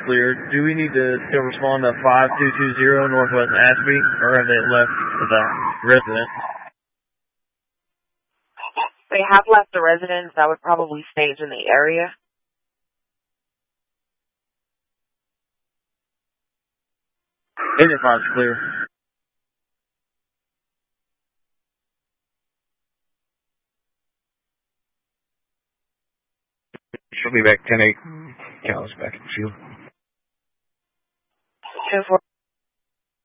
clear. Do we need to still respond to 5220 Northwest Ashby, or have they left the residence? They have left the residence. I would probably stage in the area. Unit 5's clear. She'll be back 10-8. Cal's back in the field. 2-4.